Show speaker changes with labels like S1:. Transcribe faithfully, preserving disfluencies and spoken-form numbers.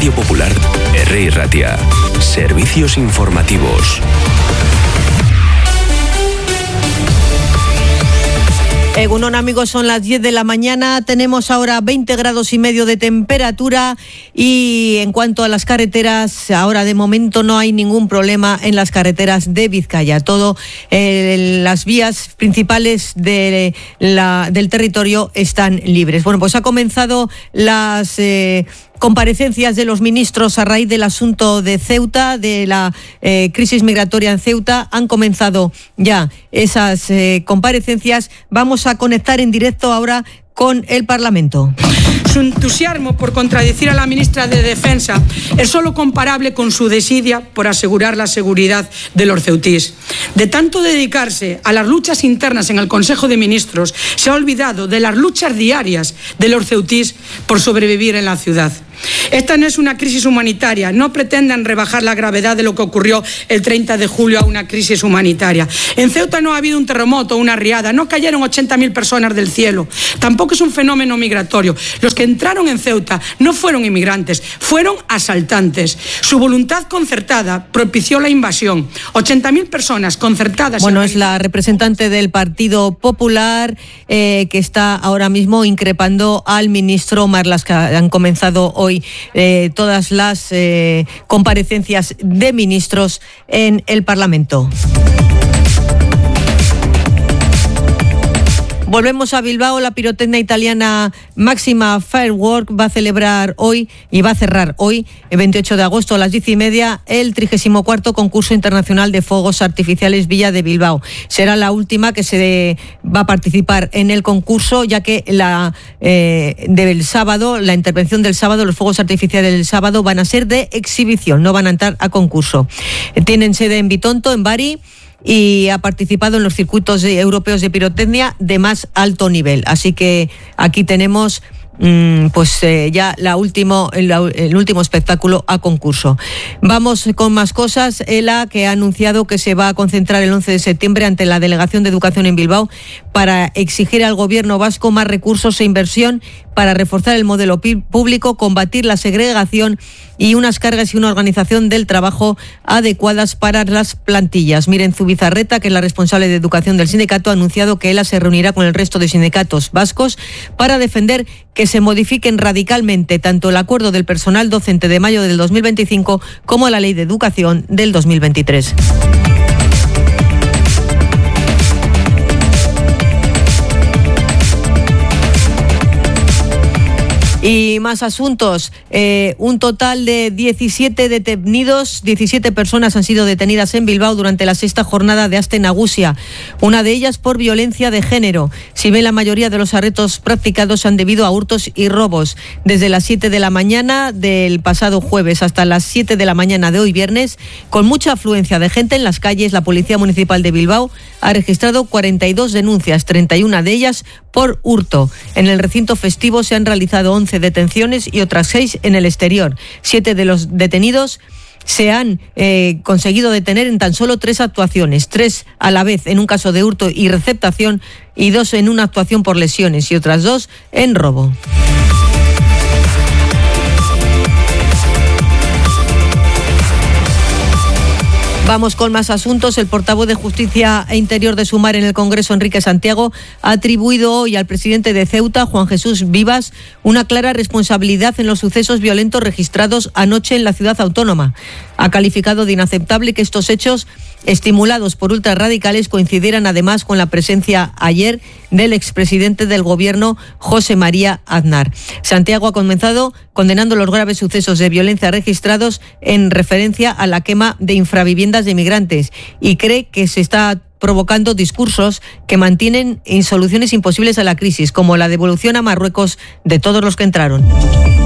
S1: Radio Popular, R. Ratia. Servicios informativos.
S2: Egunon, amigos, son las diez de la mañana, tenemos ahora veinte grados y medio de temperatura y en cuanto a las carreteras, ahora de momento no hay ningún problema en las carreteras de Vizcaya. Todo eh, las vías principales de la, del territorio están libres. Bueno, pues ha comenzado las eh, comparecencias de los ministros a raíz del asunto de Ceuta, de la eh, crisis migratoria en Ceuta. Han comenzado ya esas eh, comparecencias. Vamos a conectar en directo ahora con el Parlamento.
S3: Su entusiasmo por contradecir a la ministra de Defensa es solo comparable con su desidia por asegurar la seguridad de los ceutís. De tanto dedicarse a las luchas internas en el Consejo de Ministros, se ha olvidado de las luchas diarias de los ceutís por sobrevivir en la ciudad. Esta no es una crisis humanitaria, no pretendan rebajar la gravedad de lo que ocurrió el treinta de julio a una crisis humanitaria. En Ceuta no ha habido un terremoto, una riada, no cayeron ochenta mil personas del cielo, tampoco es un fenómeno migratorio. Los que entraron en Ceuta no fueron inmigrantes, fueron asaltantes. Su voluntad concertada propició la invasión. ochenta mil personas concertadas.
S2: Bueno, es la representante del Partido Popular eh, que está ahora mismo increpando al ministro Marlaska. Han comenzado hoy Eh, todas las eh, comparecencias de ministros en el Parlamento. Volvemos a Bilbao. La pirotecnia italiana Máxima Firework va a celebrar hoy y va a cerrar hoy, el veintiocho de agosto a las diez y media, el trigésimo cuarto concurso internacional de fuegos artificiales Villa de Bilbao. Será la última que se de, va a participar en el concurso, ya que la eh, del sábado, la intervención del sábado, los fuegos artificiales del sábado van a ser de exhibición, no van a entrar a concurso. Tienen sede en Bitonto, en Bari, y ha participado en los circuitos europeos de pirotecnia de más alto nivel. Así que aquí tenemos mm, pues eh, ya la último, el, el último espectáculo a concurso. Vamos con más cosas. ELA, que ha anunciado que se va a concentrar el once de septiembre ante la Delegación de Educación en Bilbao para exigir al gobierno vasco más recursos e inversión para reforzar el modelo público, combatir la segregación y unas cargas y una organización del trabajo adecuadas para las plantillas. Miren Zubizarreta, que es la responsable de educación del sindicato, ha anunciado que ELA se reunirá con el resto de sindicatos vascos para defender que se modifiquen radicalmente tanto el acuerdo del personal docente de mayo del dos mil veinticinco como la ley de educación del dos mil veintitrés. Y más asuntos. Eh, un total de diecisiete detenidos, diecisiete personas han sido detenidas en Bilbao durante la sexta jornada de Aste Nagusia, una de ellas por violencia de género. Si bien la mayoría de los arrestos practicados han debido a hurtos y robos. Desde las siete de la mañana del pasado jueves hasta las siete de la mañana de hoy viernes, con mucha afluencia de gente en las calles, la Policía Municipal de Bilbao ha registrado cuarenta y dos denuncias, treinta y una de ellas por hurto. En el recinto festivo se han realizado once detenciones y otras seis en el exterior. Siete de los detenidos se han eh, conseguido detener en tan solo tres actuaciones, tres a la vez en un caso de hurto y receptación y dos en una actuación por lesiones y otras dos en robo. Vamos con más asuntos. El portavoz de Justicia e Interior de Sumar en el Congreso, Enrique Santiago, ha atribuido hoy al presidente de Ceuta, Juan Jesús Vivas, una clara responsabilidad en los sucesos violentos registrados anoche en la ciudad autónoma. Ha calificado de inaceptable que estos hechos, estimulados por ultrarradicales, coincidieran además con la presencia ayer del expresidente del Gobierno, José María Aznar. Santiago ha comenzado condenando los graves sucesos de violencia registrados en referencia a la quema de infraviviendas de migrantes y cree que se está provocando discursos que mantienen soluciones imposibles a la crisis, como la devolución a Marruecos de todos los que entraron.